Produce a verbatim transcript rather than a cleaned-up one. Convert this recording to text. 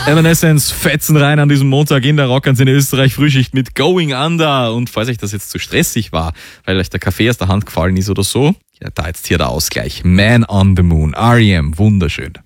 Evanescence fetzen rein an diesem Montag in der Rockantenne Österreich Frühschicht mit Going Under. Und falls euch das jetzt zu stressig war, weil euch der Kaffee aus der Hand gefallen ist oder so, ja, da jetzt hier der Ausgleich. Man on the Moon, R E M, wunderschön.